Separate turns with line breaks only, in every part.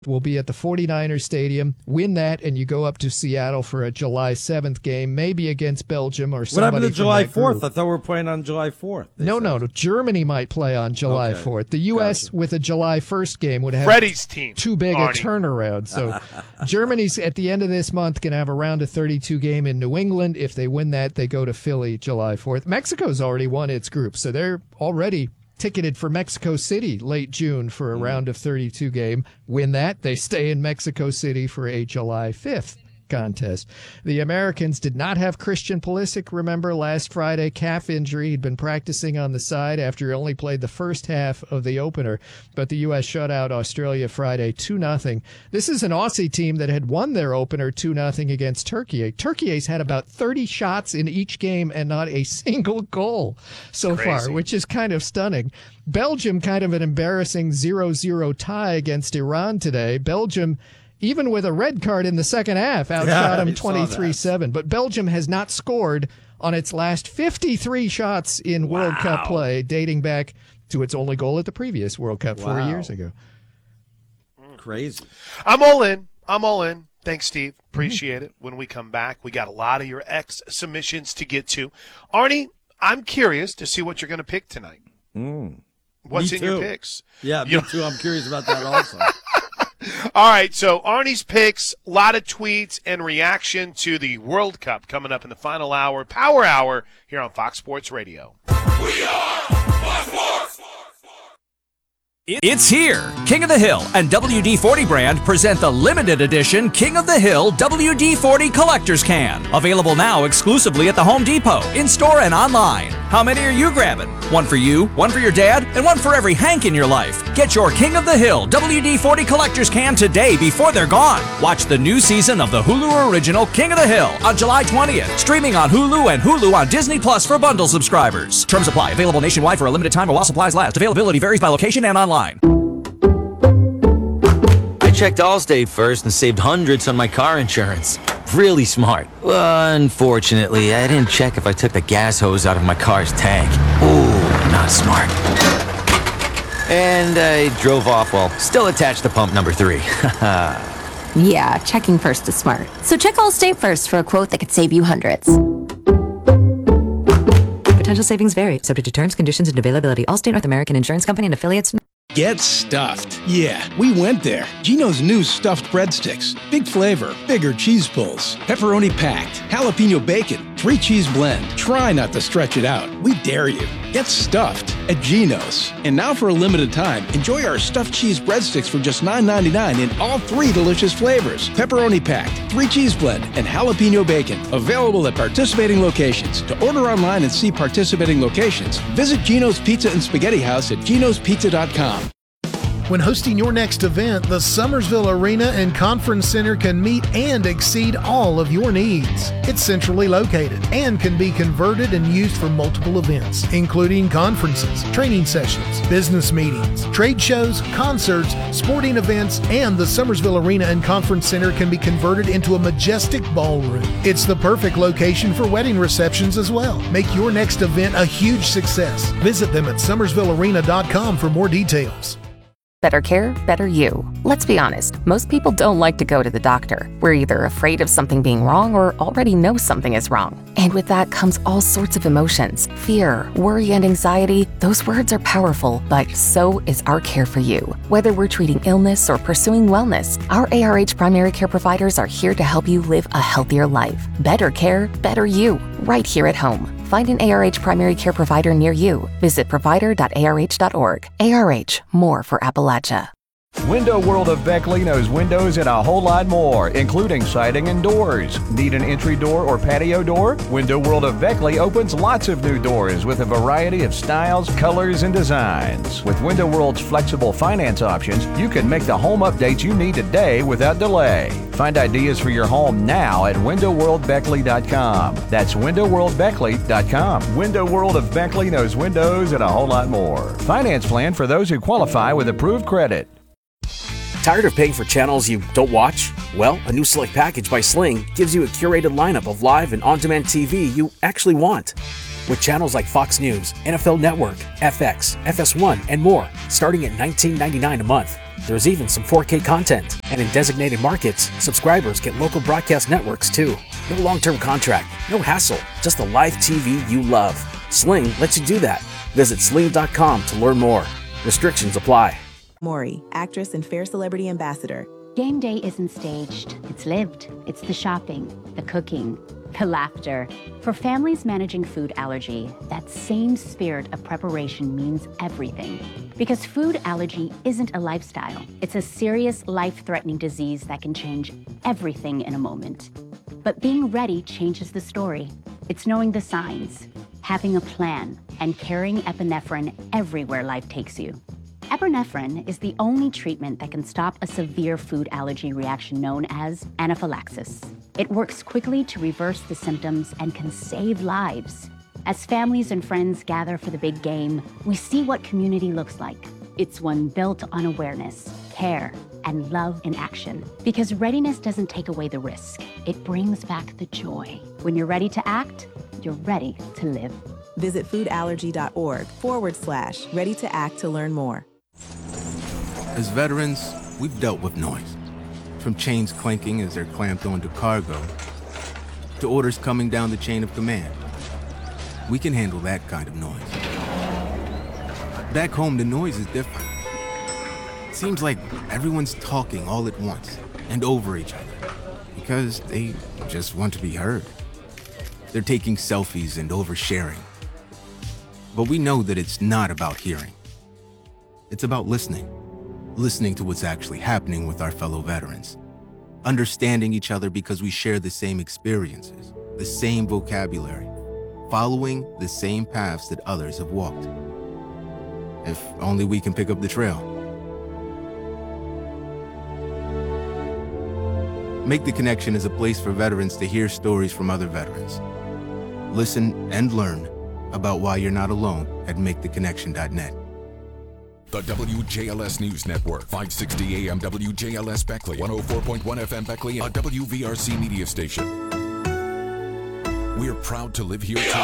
will be at the 49ers Stadium. Win that, and you go up to Seattle for a July 7th game, maybe against Belgium or somebody.
What happened to July 4th?
Group.
I thought we were playing on July 4th.
No. Germany might play on July 4th. The U.S. with a July 1st game would have
Freddie's team.
Too big a turnaround. So Germany's at the end of this month going to have a round of 32 game in New England. If they win that, they go to Philly July 4th. Mexico's already won its group, so they're already ticketed for Mexico City late June for a round of 32 game. Win that, they stay in Mexico City for a July 5th contest. The Americans did not have Christian Pulisic, remember, last Friday, calf injury. He'd been practicing on the side after he only played the first half of the opener, but the U.S. shut out Australia Friday 2-0. This is an Aussie team that had won their opener 2-0 against Turkey. Turkey's had about 30 shots in each game and not a single goal so far, which is kind of stunning. Belgium, kind of an embarrassing 0-0 tie against Iran today. Belgium, even with a red card in the second half, outshot them 23-7. But Belgium has not scored on its last 53 shots in World Cup play, dating back to its only goal at the previous World Cup 4 years ago.
Crazy.
I'm all in. Thanks, Steve. Appreciate it. When we come back, we got a lot of your X submissions to get to. Arnie, I'm curious to see what you're going to pick tonight. What's in your picks?
Yeah, me too. I'm curious about that also.
All right, so Arnie's picks, a lot of tweets and reaction to the World Cup coming up in the final hour, Power Hour, here on Fox Sports Radio.
We are Fox Sports!
It's here. King of the Hill and WD-40 brand present the limited edition King of the Hill WD-40 Collector's Can. Available now exclusively at the Home Depot, in-store and online. How many are you grabbing? One for you, one for your dad, and one for every Hank in your life. Get your King of the Hill WD-40 Collector's Can today before they're gone. Watch the new season of the Hulu original King of the Hill on July 20th. Streaming on Hulu and Hulu on Disney Plus for bundle subscribers. Terms apply. Available nationwide for a limited time while supplies last. Availability varies by location and online.
I checked Allstate first and saved hundreds on my car insurance. Really smart. Unfortunately, I didn't check if I took the gas hose out of my car's tank. Ooh, not smart. And I drove off while still attached to pump number 3.
Yeah, checking first is smart. So check Allstate first for a quote that could save you hundreds.
Potential savings vary, subject to terms, conditions, and availability. Allstate North American Insurance Company and affiliates.
Get stuffed. Yeah, we went there. Geno's new stuffed breadsticks. Big flavor, bigger cheese pulls, pepperoni packed, jalapeno bacon, 3-cheese blend. Try not to stretch it out. We dare you. Get stuffed at Geno's. And now for a limited time, enjoy our stuffed cheese breadsticks for just $9.99 in all 3 delicious flavors. Pepperoni packed, 3-cheese blend, and jalapeno bacon. Available at participating locations. To order online and see participating locations, visit Geno's Pizza and Spaghetti House at genospizza.com.
When hosting your next event, the Summersville Arena and Conference Center can meet and exceed all of your needs. It's centrally located and can be converted and used for multiple events, including conferences, training sessions, business meetings, trade shows, concerts, sporting events, and the Summersville Arena and Conference Center can be converted into a majestic ballroom. It's the perfect location for wedding receptions as well. Make your next event a huge success. Visit them at summersvillearena.com for more details.
Better care, better you. Let's be honest, most people don't like to go to the doctor. We're either afraid of something being wrong or already know something is wrong. And with that comes all sorts of emotions. Fear, worry, and anxiety. Those words are powerful, but so is our care for you. Whether we're treating illness or pursuing wellness, our ARH primary care providers are here to help you live a healthier life. Better care, better you. Right here at home. Find an ARH primary care provider near you. Visit provider.arh.org. ARH, more for Appalachia.
Window World of Beckley knows windows and a whole lot more, including siding and doors. Need an entry door or patio door? Window World of Beckley opens lots of new doors with a variety of styles, colors, and designs. With Window World's flexible finance options, you can make the home updates you need today without delay. Find ideas for your home now at windowworldbeckley.com. That's windowworldbeckley.com. Window World of Beckley knows windows and a whole lot more. Finance plan for those who qualify with approved credit.
Tired of paying for channels you don't watch? Well, a new select package by Sling gives you a curated lineup of live and on-demand TV you actually want. With channels like Fox News, NFL Network, FX, FS1, and more, starting at $19.99 a month. There's even some 4K content. And in designated markets, subscribers get local broadcast networks too. No long-term contract, no hassle, just the live TV you love. Sling lets you do that. Visit sling.com to learn more. Restrictions apply.
Maury, actress and Fair Celebrity Ambassador.
Game day isn't staged, it's lived. It's the shopping, the cooking, the laughter. For families managing food allergy, that same spirit of preparation means everything. Because food allergy isn't a lifestyle. It's a serious, life-threatening disease that can change everything in a moment. But being ready changes the story. It's knowing the signs, having a plan, and carrying epinephrine everywhere life takes you. Epinephrine is the only treatment that can stop a severe food allergy reaction known as anaphylaxis. It works quickly to reverse the symptoms and can save lives. As families and friends gather for the big game, we see what community looks like. It's one built on awareness, care, and love in action. Because readiness doesn't take away the risk. It brings back the joy. When you're ready to act, you're ready to live.
Visit foodallergy.org/ready to act to learn more.
As veterans, we've dealt with noise. From chains clanking as they're clamped onto cargo, to orders coming down the chain of command. We can handle that kind of noise. Back home, the noise is different. It seems like everyone's talking all at once and over each other because they just want to be heard. They're taking selfies and oversharing. But we know that it's not about hearing. It's about listening. Listening to what's actually happening with our fellow veterans. Understanding each other because we share the same experiences, the same vocabulary, following the same paths that others have walked. If only we can pick up the trail. Make the Connection is a place for veterans to hear stories from other veterans. Listen and learn about why you're not alone at maketheconnection.net.
The WJLS News Network, 560 AM WJLS Beckley, 104.1 FM Beckley, a WVRC media station. We're proud to live here too.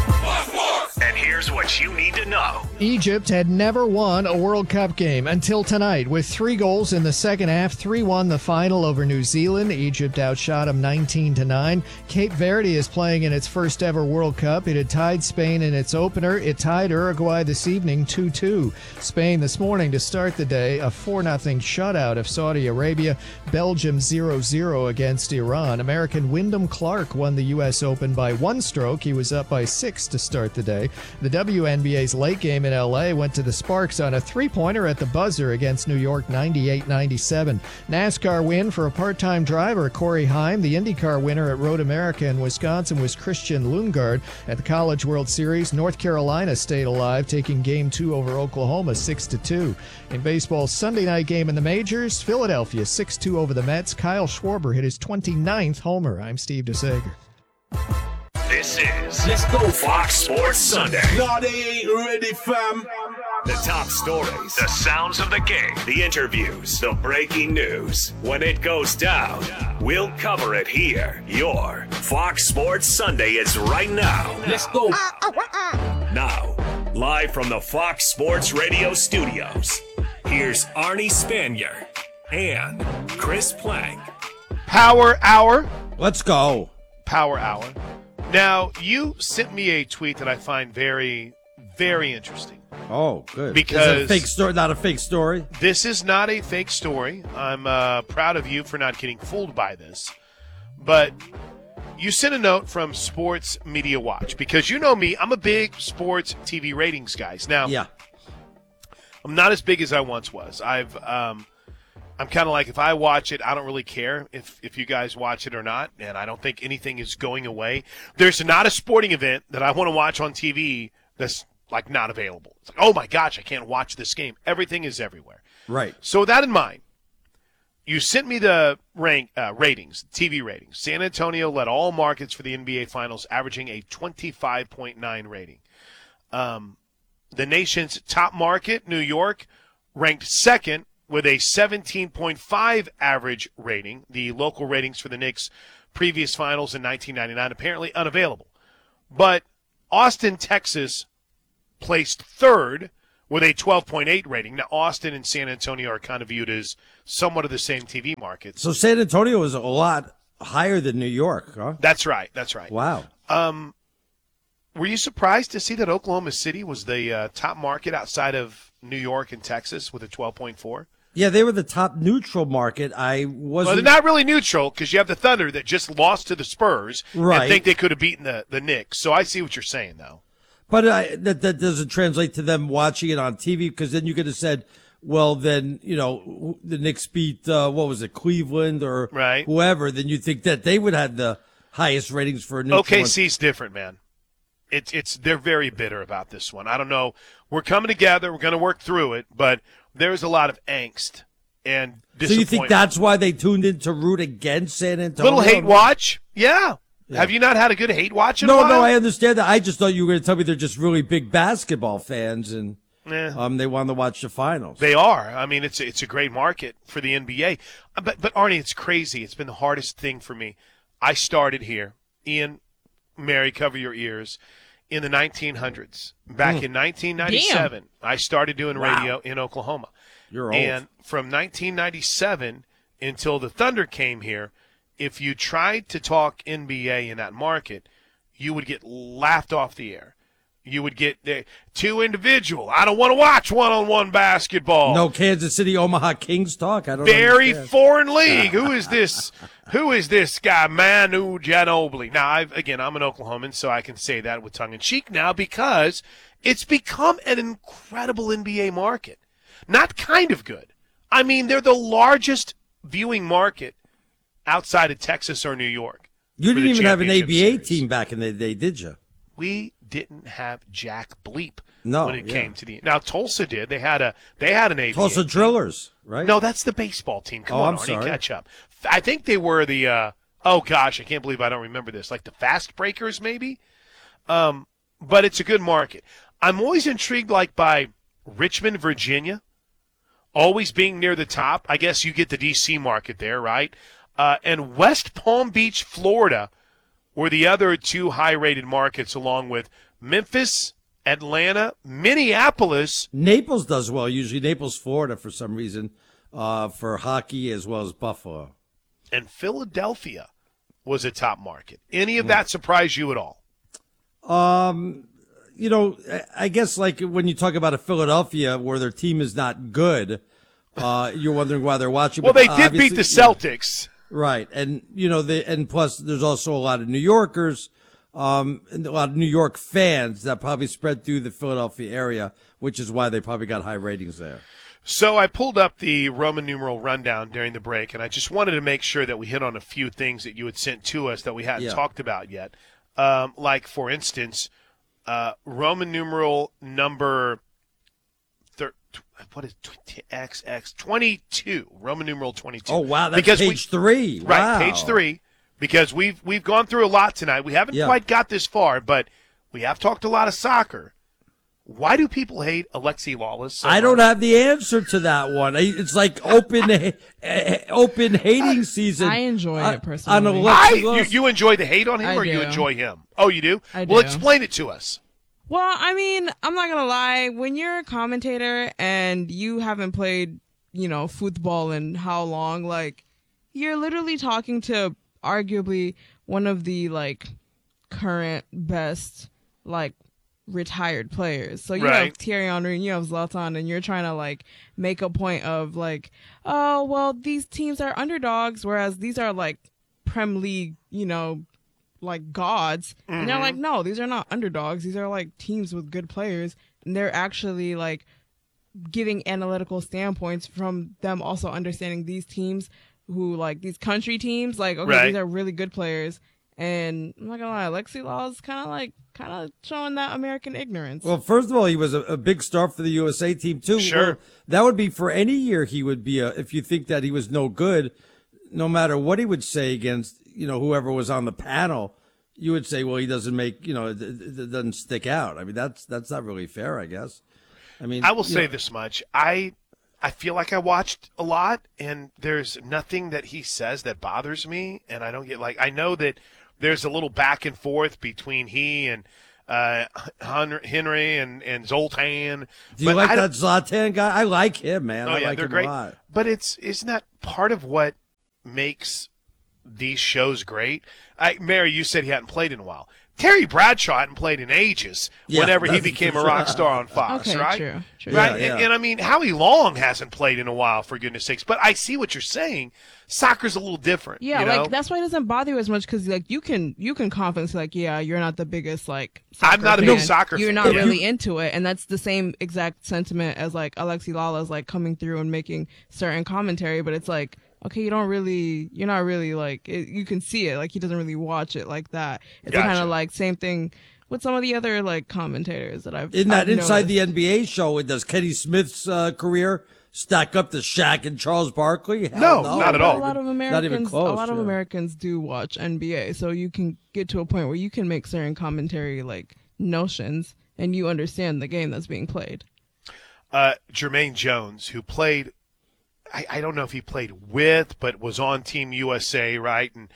And here's what you need to know.
Egypt had never won a World Cup game until tonight. With 3 goals in the second half, 3-1 the final over New Zealand. Egypt outshot them 19-9. Cape Verde is playing in its first ever World Cup. It had tied Spain in its opener. It tied Uruguay this evening 2-2. Spain this morning to start the day, a 4-0 shutout of Saudi Arabia. Belgium 0-0 against Iran. American Wyndham Clark won the U.S. Open by 1 stroke. He was up by 6 to start the day. The WNBA's late game in L.A. went to the Sparks on a 3-pointer at the buzzer against New York 98-97. NASCAR win for a part-time driver, Corey Heim. The IndyCar winner at Road America in Wisconsin was Christian Lundgaard. At the College World Series, North Carolina stayed alive, taking Game 2 over Oklahoma 6-2. In baseball's Sunday night game in the majors, Philadelphia 6-2 over the Mets. Kyle Schwarber hit his 29th homer. I'm Steve DeSager.
This is Let's Go Fox Sports Sunday.
No, they ain't ready, fam.
The top stories, the sounds of the game, the interviews, the breaking news. When it goes down, we'll cover it here. Your Fox Sports Sunday is right now. Let's go. Now, live from the Fox Sports Radio studios, here's Arnie Spanier and Chris Plank.
Power Hour.
Let's go.
Power Hour. Now, you sent me a tweet that I find very, very interesting.
Oh, good.
Because
is it a fake story, not a fake story?
This is not a fake story. I'm proud of you for not getting fooled by this. But you sent a note from Sports Media Watch because you know me. I'm a big sports TV ratings guy. Now,
yeah.
I'm not as big as I once was. I'm kind of like, if I watch it, I don't really care if you guys watch it or not, and I don't think anything is going away. There's not a sporting event that I want to watch on TV that's, like, not available. It's like, oh, my gosh, I can't watch this game. Everything is everywhere.
Right.
So with that in mind, you sent me the ratings, TV ratings. San Antonio led all markets for the NBA Finals, averaging a 25.9 rating. The nation's top market, New York, ranked second with a 17.5 average rating. The local ratings for the Knicks' previous finals in 1999 apparently unavailable. But Austin, Texas placed third with a 12.8 rating. Now, Austin and San Antonio are kind of viewed as somewhat of the same TV markets.
So San Antonio is a lot higher than New York, huh?
That's right. That's right.
Wow.
Were you surprised to see that Oklahoma City was the top market outside of New York and Texas with a 12.4?
Yeah, they were the top neutral market. I wasn't.
Well, they're not really neutral because you have the Thunder that just lost to the Spurs
Right.
and think they could have beaten the Knicks. So I see what you're saying, though.
But that doesn't translate to them watching it on TV, because then you could have said, well, then, the Knicks beat, Cleveland or whoever. Then you think that they would have the highest ratings for a neutral.
OKC's different, man. They're very bitter about this one. I don't know. We're coming together. We're going to work through it, but there's a lot of angst and disappointment.
So you think that's why they tuned in to root against San Antonio?
Little hate watch? Yeah. Have you not had a good hate watch in a while?
No, I understand that. I just thought you were going to tell me they're just really big basketball fans and they wanted to watch the finals.
They are. I mean, it's a great market for the NBA. But Arnie, it's crazy. It's been the hardest thing for me. I started here. Ian, Mary, cover your ears. In the 1900s. Back in 1997, I started doing radio in Oklahoma.
You're old.
And from 1997 until the Thunder came here, if you tried to talk NBA in that market, you would get laughed off the air. You would get too individual. I don't want to watch one-on-one basketball.
No Kansas City Omaha Kings talk. I don't
Very
understand.
foreign league. Who is this? Who is this guy, Manu Ginobili? Now, I'm an Oklahoman, so I can say that with tongue in cheek now because it's become an incredible NBA market. Not kind of good. I mean, they're the largest viewing market outside of Texas or New York.
You didn't even have an ABA
series.
team back in the day, did you?
We didn't have Jack Bleep
No,
when it came to the. Now Tulsa did. They had an ABA.
Tulsa
team.
Drillers, right?
No, that's the baseball team. Come on,
I'm
Arnie,
sorry.
catch up. I think they were the. Oh gosh, I can't believe I don't remember this. Like the Fast Breakers, maybe. But it's a good market. I'm always intrigued, like by Richmond, Virginia, always being near the top. I guess you get the DC market there, right? And West Palm Beach, Florida, were the other two high-rated markets, along with Memphis, Atlanta, Minneapolis.
Naples does well, usually Naples, Florida, for some reason, for hockey as well as Buffalo.
And Philadelphia was a top market. Any of that surprise you at all?
I guess like when you talk about a Philadelphia where their team is not good, you're wondering why they're watching.
Well,
but
they did beat the Celtics.
Right. And, and plus there's also a lot of New Yorkers, and a lot of New York fans that probably spread through the Philadelphia area, which is why they probably got high ratings there.
So I pulled up the Roman numeral rundown during the break, and I just wanted to make sure that we hit on a few things that you had sent to us that we hadn't talked about yet. Like, for instance, Roman numeral number what is XX 22? Roman numeral 22.
Oh wow, that's page 3.
Right,
wow.
page 3. Because we've gone through a lot tonight. We haven't quite got this far, but we have talked a lot of soccer. Why do people hate Alexi Lawless so
I don't
much?
have the answer to that one. It's like open hating season.
I enjoy it personally.
On Alexi Lawless.
You enjoy the hate on him,
I
or
do.
you enjoy him? Oh, you do?
I
Well,
do.
explain it to us.
Well, I mean, I'm not going to lie. When you're a commentator and you haven't played, football in how long, like, you're literally talking to arguably one of the, like, current best, like, retired players. So you have Thierry Henry and you have Zlatan, and you're trying to, like, make a point of, like, oh, well, these teams are underdogs, whereas these are, like, Prem League, like gods. And they're like, no, these are not underdogs. These are like teams with good players. And they're actually like giving analytical standpoints from them also understanding these teams who like these country teams, like, okay, these are really good players. And I'm not gonna lie, Alexi Law is kind of showing that American ignorance.
Well, first of all, he was a big star for the USA team too.
Sure.
Well, that would be for any year he would be if you think that he was no good, no matter what he would say against, whoever was on the panel, you would say, well, he doesn't make, it doesn't stick out. I mean, that's not really fair, I guess. I mean,
I will say this much. I feel like I watched a lot, and there's nothing that he says that bothers me, and I don't get I know that there's a little back and forth between he and Henry and Zoltan.
Do you like that Zlatan guy? I like him, man.
Oh,
I
yeah,
like
they're
him
great.
a lot.
But isn't that part of what makes these shows great? Mary, you said he hadn't played in a while. Terry Bradshaw hadn't played in ages whenever he became a rock star on Fox,
Okay,
right?
true.
Right?
Yeah, yeah.
And I mean, Howie Long hasn't played in a while, for goodness sakes. But I see what you're saying. Soccer's a little different.
Yeah,
you know?
like that's why it doesn't bother you as much because like you can confidently say, like, yeah, you're not the biggest like.
I'm not a big soccer
You're
fan.
not
Yeah.
really into it, and that's the same exact sentiment as like Alexi Lala's like coming through and making certain commentary, but it's like. Okay, you're not really like, you can see it, like he doesn't really watch it like that. It's
Gotcha.
kind of like same thing with some of the other like commentators that I've
In that
I've
Inside
noticed.
the NBA show, does Kenny Smith's career stack up to Shaq and Charles Barkley?
No, not at all.
A lot of
Not even
Americans,
close.
a lot of
yeah.
Americans do watch NBA, so you can get to a point where you can make certain commentary like notions, and you understand the game that's being played.
Jermaine Jones, who played, I don't know if he played with, but was on Team USA, right? And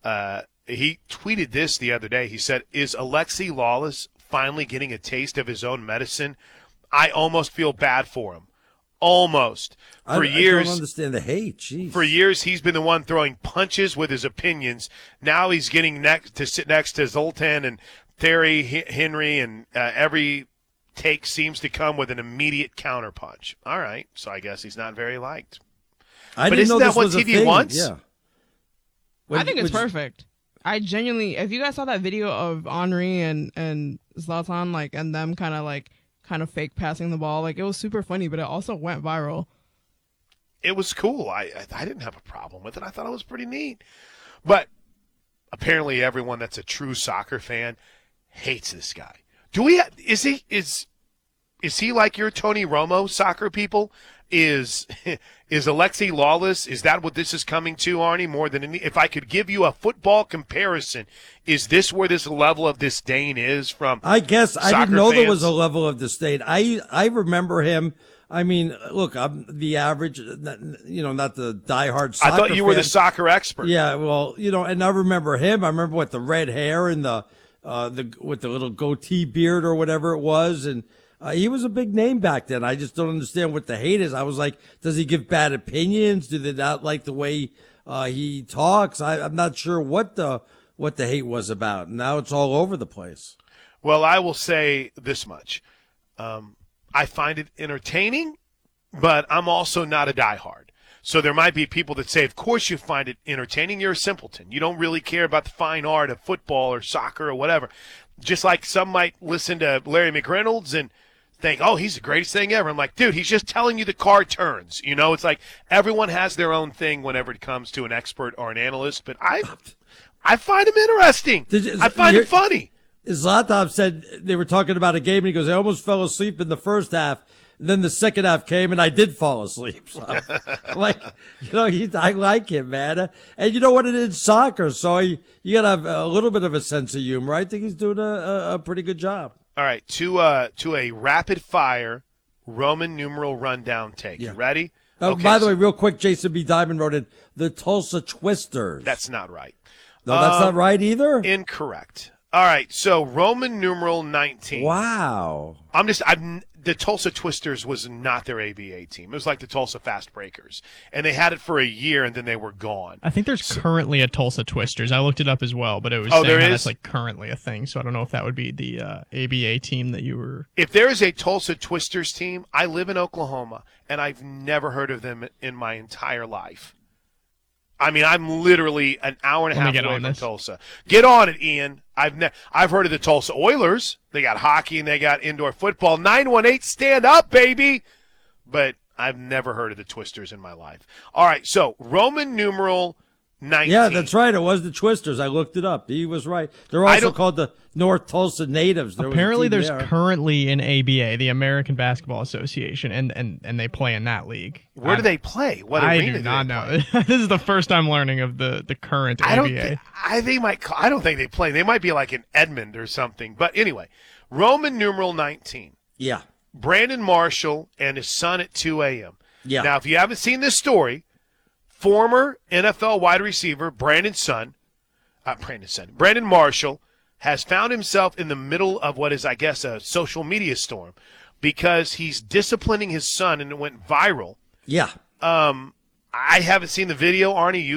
he tweeted this the other day. He said, "Is Alexi Lawless finally getting a taste of his own medicine? I almost feel bad for him. Almost. For years,
I don't understand the hate. Jeez.
For years, he's been the one throwing punches with his opinions. Now he's getting to sit next to Zoltan and Terry Henry, and every take seems to come with an immediate counterpunch." All right, so I guess he's not very liked.
I
But
didn't
isn't
know
that
this
what
was a
TV
thing.
wants?
Yeah.
I think it's perfect. I genuinely, if you guys saw that video of Henry and Zlatan, like, and them kind of fake passing the ball, like, it was super funny, but it also went viral.
It was cool. I didn't have a problem with it. I thought it was pretty neat. But apparently, everyone that's a true soccer fan hates this guy. Is he like your Tony Romo soccer people? Is Alexi Lawless? Is that what this is coming to, Arnie? More than any, if I could give you a football comparison, is this where this level of disdain is from?
I guess I
soccer
didn't know there was
fans?
a level of disdain. I remember him. I mean, look, I'm the average, not the diehard soccer
I thought you were the
fan.
soccer expert.
Yeah, well, and I remember him. I remember the red hair and the with the little goatee beard or whatever it was, and he was a big name back then. I just don't understand what the hate is. I was like, does he give bad opinions? Do they not like the way he talks? I'm not sure what the hate was about. Now it's all over the place.
Well, I will say this much. I find it entertaining, but I'm also not a diehard. So there might be people that say, of course you find it entertaining. You're a simpleton. You don't really care about the fine art of football or soccer or whatever. Just like some might listen to Larry McReynolds and think, oh, he's the greatest thing ever. I'm like, dude, he's just telling you the car turns. It's like everyone has their own thing whenever it comes to an expert or an analyst. But I find him interesting. I find it funny.
Zlatan said they were talking about a game, and he goes, I almost fell asleep in the first half. And then the second half came, and I did fall asleep. So, I like him, man. And you know what? It is soccer, so you got to have a little bit of a sense of humor. I think he's doing a pretty good job.
All right, to a rapid-fire Roman numeral rundown take. You ready? Okay,
By the way, real quick, Jason B. Diamond wrote in the Tulsa Twisters.
That's not right.
No, that's not right either?
Incorrect. All right, so Roman numeral 19.
Wow.
The Tulsa Twisters was not their ABA team. It was like the Tulsa Fast Breakers. And they had it for a year, and then they were gone.
I think there's currently a Tulsa Twisters. I looked it up as well, but it was
there is?
that's like currently a thing, so I don't know if that would be the ABA team that you were...
If there is a Tulsa Twisters team, I live in Oklahoma, and I've never heard of them in my entire life. I mean, I'm literally an hour and a half away from Tulsa. Get on it, Ian. I've heard of the Tulsa Oilers. They got hockey and they got indoor football. 918, stand up, baby. But I've never heard of the Twisters in my life. All right, so Roman numeral 19.
Yeah, that's right. It was the Twisters. I looked it up. He was right. They're also called the North Tulsa Natives.
Apparently, there's currently an ABA, the American Basketball Association, and they play in that league.
Where do they play? What
I
arena
do not know.
play?
This is the first I'm learning of the current ABA.
I don't think they play. They might be like in Edmond or something. But anyway, Roman numeral 19.
Yeah.
Brandon Marshall and his son at 2 a.m.
Yeah.
Now, if you haven't seen this story, former NFL wide receiver Brandon Marshall has found himself in the middle of what is, I guess, a social media storm because he's disciplining his son, and it went viral.
Yeah.
I haven't seen the video, Arnie.